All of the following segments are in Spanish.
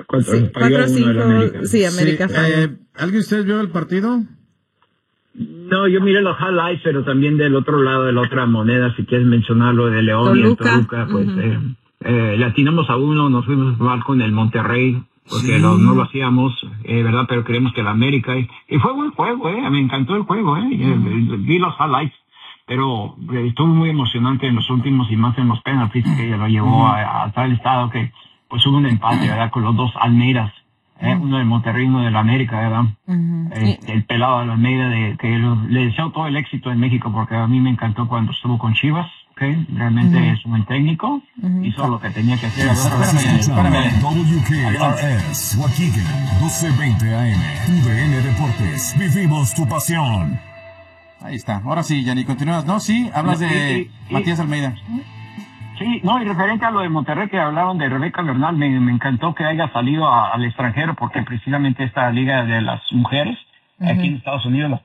Sí, 4-5, sí, América falla. ¿Alguien de ustedes vio el partido? No, yo miré los highlights, pero también del otro lado de la otra moneda, si quieres mencionarlo, de León y el Toluca, pues le atinamos a uno, nos fuimos a jugar con el Monterrey, porque no lo hacíamos, ¿verdad? Pero creemos que el América, y fue buen juego, me encantó el juego, vi los highlights, pero estuvo muy emocionante en los últimos y más en los penaltis, que lo llevó a tal estado que pues hubo un empate, ¿verdad? Con los dos Almeiras. Uno del Monterrey, uno del América, ¿verdad? El pelado de la Almeida, que le deseo todo el éxito en México, porque a mí me encantó cuando estuvo con Chivas, realmente es un buen técnico, hizo lo que tenía que hacer. Espérame. WKRS, Waukegan, 1220 AM, TUDN Deportes, vivimos tu pasión. Ahí está, ahora sí, Yanni, continúas, ¿no? Sí, hablas de Matías Almeida. Sí, no, y referente a lo de Monterrey que hablaron de Rebeca Bernal, me encantó que haya salido al extranjero, porque precisamente esta liga de las mujeres, aquí en Estados Unidos,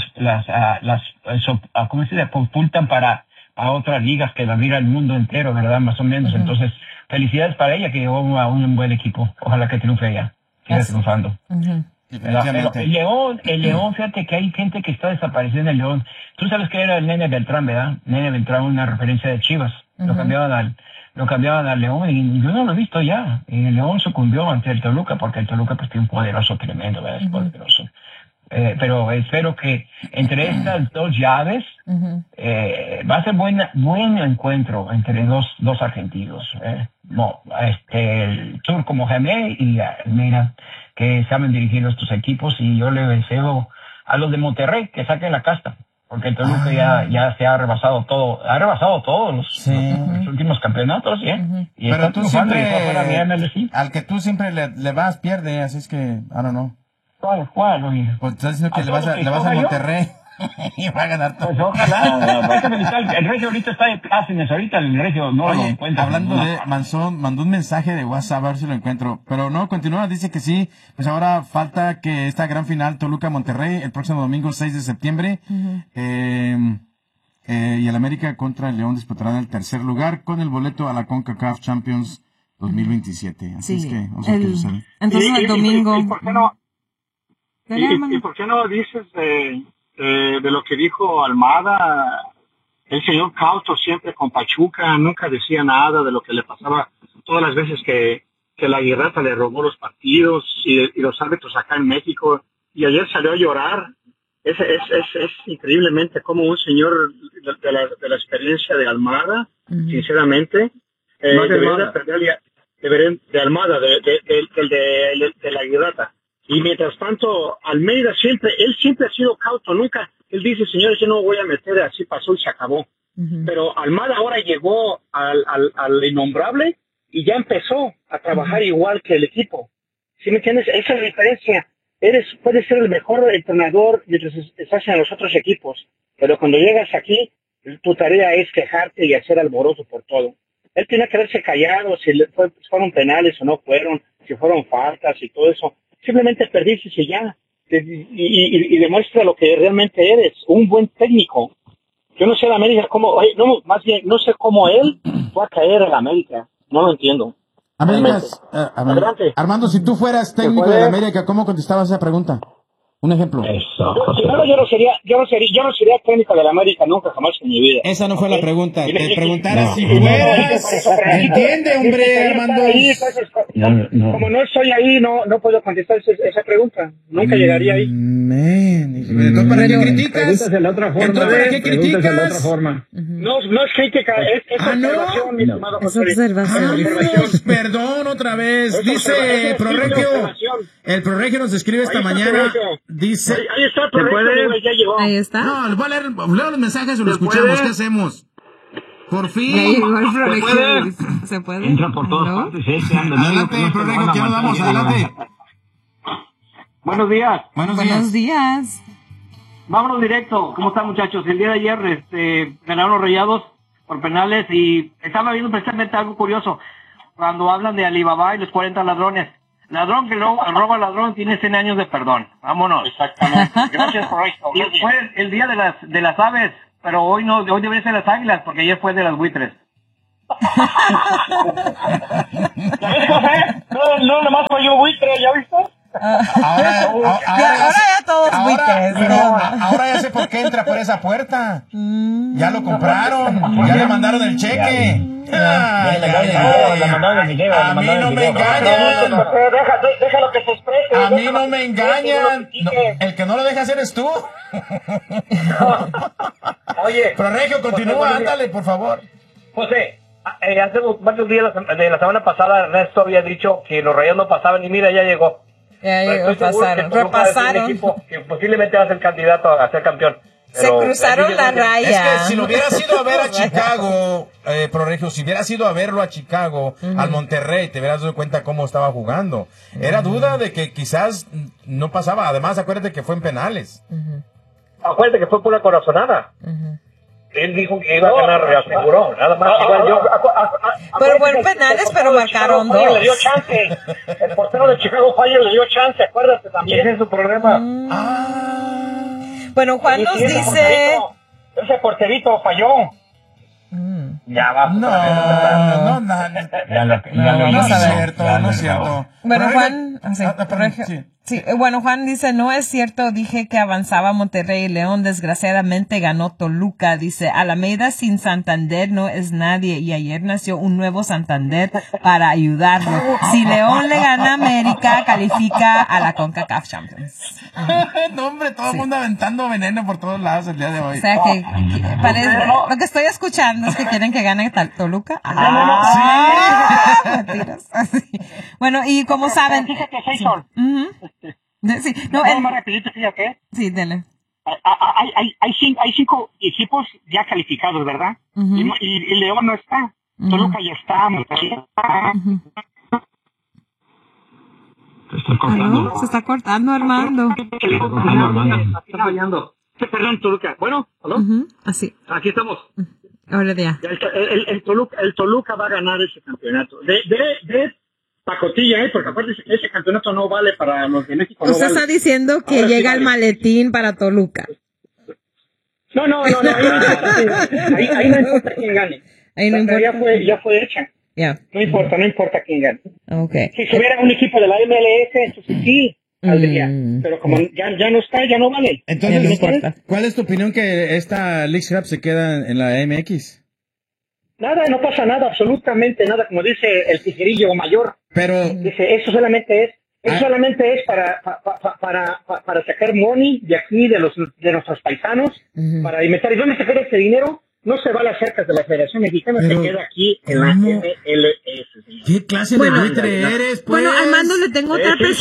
¿cómo se dice? Compultan para otras ligas que la mira el mundo entero, ¿verdad? Más o menos. Entonces, felicidades para ella, que llegó a un buen equipo. Ojalá que triunfe ella, siga triunfando. Pero el León, fíjate que hay gente que está desapareciendo en el León. Tú sabes que era el Nene Beltrán, ¿verdad? Nene Beltrán, una referencia de Chivas. Lo cambiaban al León y yo no lo he visto ya. Y el León sucumbió ante el Toluca, porque el Toluca pues tiene un poderoso tremendo, ¿verdad? Es poderoso. Pero espero que entre estas dos llaves va a ser buen encuentro entre dos argentinos. El turco Mohamed y Almeida, que saben dirigir estos equipos, y yo le deseo a los de Monterrey que saquen la casta, porque el Toluca ya se ha rebasado todos los últimos campeonatos, y pero tú siempre, al que tú siempre le vas, pierde, así es que, I don't know. ¿Cuál, oye? Pues estás diciendo que le vas a Monterrey y va a ganar todo. Pues ojalá, el Regio ahorita está de plácemes, ahorita el Regio no lo encuentra. Hablando de Manzón, mandó un mensaje de WhatsApp, a ver si lo encuentro, pero no, continúa, dice que sí, pues ahora falta que esta gran final Toluca-Monterrey, el próximo domingo 6 de septiembre, y el América contra el León disputarán el tercer lugar con el boleto a la CONCACAF Champions 2027, así es que vamos a ver qué sucede. Entonces el domingo... ¿Y por qué no dices de lo que dijo Almada? El señor Cauto siempre con Pachuca nunca decía nada de lo que le pasaba todas las veces que la Guirrata le robó los partidos y los árbitros acá en México, y ayer salió a llorar. Es increíblemente como un señor de la experiencia de Almada, sinceramente, de Almada, de la Guirrata. Y mientras tanto, Almeida él siempre ha sido cauto, nunca, él dice, señores, yo no voy a meter, así pasó y se acabó. Pero Almada ahora llegó al innombrable y ya empezó a trabajar igual que el equipo. ¿Sí me entiendes? Esa es la diferencia. Puedes ser el mejor entrenador mientras estás en los otros equipos, pero cuando llegas aquí, tu tarea es quejarte y hacer alboroto por todo. Él tiene que haberse callado si fueron penales o no fueron, si fueron faltas y todo eso. Simplemente perdiste y ya. Y demuestra lo que realmente eres, un buen técnico. Yo no sé en América más bien, no sé cómo él fue a caer en América. No lo entiendo. Armando, si tú fueras técnico de América, ¿cómo contestabas esa pregunta? Un ejemplo. Primero, yo no sería técnico de la América nunca, jamás en mi vida. Esa no fue la pregunta. Te preguntara si fueras. ¿Entiende, hombre, Armando? Como no estoy ahí, no puedo contestar esa pregunta. Nunca llegaría ahí. Entonces, ¿para qué criticas? De la otra forma. Entonces, ¿para qué criticas? De la otra forma. No es crítica, es observación, mi estimado José. observación. Perdón, otra vez. Dice Proregio. El Proregio nos escribe esta mañana. Dice, ahí está el Proregio, ya llegó. Ahí está. No, voy a leer los mensajes o lo escuchamos. ¿Qué hacemos? Por fin. ¿Se puede? Entra por todas partes. Adelante, Proregio, ¿qué nos damos? Adelante. Buenos días. Buenos días. Vámonos directo. ¿Cómo están, muchachos? El día de ayer ganaron los Rayados por penales y estaba viendo precisamente algo curioso. Cuando hablan de Alibaba y los 40 ladrones. Ladrón que roba al ladrón tiene 100 años de perdón. Vámonos. Exactamente. Gracias por esto. Y fue el día de las aves, pero hoy debería ser las águilas porque ayer fue de las buitres. ¿Ya ves, José? No, nomás soy yo buitre, ¿ya viste? Ahora ya todos buitres. Ahora ya sé por qué entra por esa puerta. Ya lo compraron, ya le mandaron el cheque. Le mandaron el video. A mí no me engañan. Déjalo que se exprese. A mí no me engañan. El que no lo deja hacer es tú. Oye. Pero Regio, continúa, ándale, por favor. José, hace varios días de la semana pasada Ernesto había dicho que los Rayados no pasaban y mira, ya llegó. Repasaron. Un equipo que posiblemente va a ser candidato a ser campeón. Se cruzaron la raya. Es que si lo hubiera sido a ver a Chicago, Proregio, si hubiera sido a verlo a Chicago, al Monterrey, te hubieras dado cuenta cómo estaba jugando. Era duda de que quizás no pasaba. Además, acuérdate que fue en penales. Acuérdate que fue por la corazonada. Él dijo que iba a ganar, aseguró. Nada más. Pero fue en penales, pero marcaron 2. Le dio chance. El portero de Chicago Fire le dio chance, acuérdate también. Ese es su problema. Bueno, Juan nos dice... Ese porterito falló. Ya va. No es cierto. Bueno, Juan... Sí, bueno, Juan dice, no es cierto, dije que avanzaba Monterrey y León, desgraciadamente ganó Toluca, dice, Alameda sin Santander no es nadie y ayer nació un nuevo Santander para ayudarlo. Si León le gana a América, califica a la CONCACAF Champions. No, hombre, todo el mundo aventando veneno por todos lados el día de hoy. O sea que parece, lo que estoy escuchando es que quieren que gane Toluca. Mentiras. Bueno, y como saben... Sí, no, más rapidito, fíjate. Sí, dele. Hay 5 equipos ya calificados, ¿verdad? Y León no está. Toluca ya está. Se está cortando, Armando. Está fallando. Perdón, Toluca. Bueno, ¿aló? Así. Aquí estamos. Ahora ya. El Toluca va a ganar ese campeonato. De pacotilla, porque aparte ese campeonato no vale para los de México. Usted está diciendo que ahora llega el maletín para Toluca. No. Ahí no importa quién gane. Ahí no importa. Ya fue hecha. Yeah. No importa quién gane. Okay. Si hubiera un equipo de la MLS, entonces sí, saldría. Pero como ya no está, ya no vale. Entonces, no importa. ¿Cuál es tu opinión que esta League Cup se queda en la MX? Nada, no pasa nada, absolutamente nada, como dice el tijerillo mayor. Pero dice, eso solamente es para sacar money de aquí, de nuestros paisanos, para inventar. ¿Y dónde se queda ese dinero? No se va a las cercas de la Federación Mexicana, se queda aquí en la MLS. ¿Qué clase de buitre eres, pues? Bueno, Armando, le tengo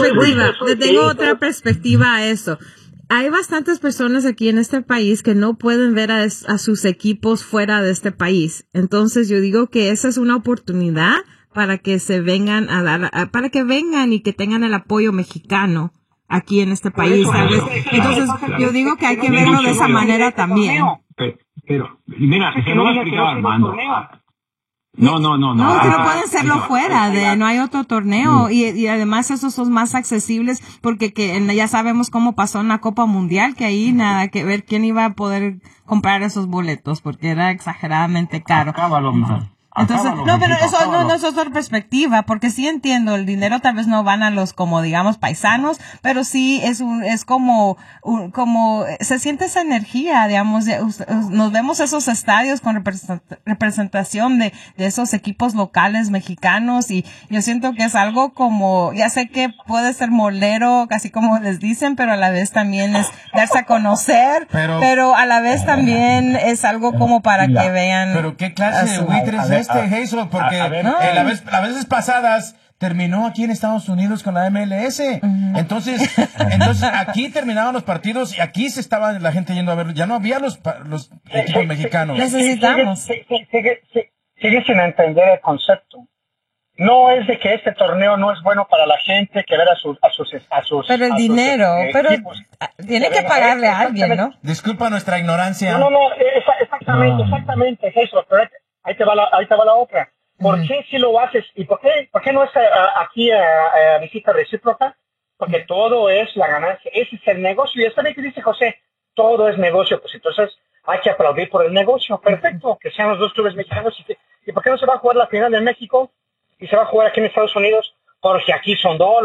otra perspectiva a eso. Hay bastantes personas aquí en este país que no pueden ver a sus equipos fuera de este país. Entonces yo digo que esa es una oportunidad para que se vengan para que vengan y que tengan el apoyo mexicano aquí en este país, ¿sabes? Entonces yo digo que hay que verlo de esa manera también. Pero mira, se lo voy a explicar a Armando. No, que no pueden serlo fuera no hay otro torneo y además esos son más accesibles porque ya sabemos cómo pasó en la Copa Mundial, que ahí nada que ver quién iba a poder comprar esos boletos porque era exageradamente caro. Entonces, pero eso no es otra perspectiva, porque sí entiendo, el dinero tal vez no van a los, como digamos, paisanos, pero sí es como se siente esa energía, digamos, nos vemos esos estadios con representación de esos equipos locales mexicanos y yo siento que es algo como, ya sé que puede ser molero, casi como les dicen, pero a la vez también es darse a conocer, pero a la vez también es algo como para que vean. Pero qué clase de buitres es Hazel, porque las veces pasadas terminó aquí en Estados Unidos con la MLS. Entonces aquí terminaban los partidos y aquí se estaba la gente yendo a verlos. Ya no había los equipos mexicanos. Necesitamos. Sigue sin entender el concepto. No es de que este torneo no es bueno para la gente que ver a sus pero el dinero, pero tiene que pagarle a alguien, ¿no? Disculpa nuestra ignorancia. No, exactamente es eso. Pero ahí te va la otra. ¿Por qué si lo haces? ¿Y por qué no es aquí a visita recíproca? Porque todo es la ganancia. Ese es el negocio. Y esta vez que dice José, todo es negocio. Pues entonces hay que aplaudir por el negocio. Perfecto. Que sean los dos clubes mexicanos ¿Y por qué no se va a jugar la final en México? Y se va a jugar aquí en Estados Unidos, porque aquí son dólares.